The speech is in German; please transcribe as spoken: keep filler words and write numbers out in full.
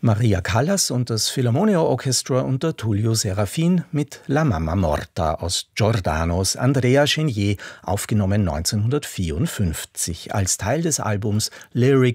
Maria Callas und das Philharmonia Orchestra unter Tullio Serafin mit La Mamma Morta aus Giordanos Andrea Chenier, aufgenommen neunzehnhundertvierundfünfzig als Teil des Albums Lyric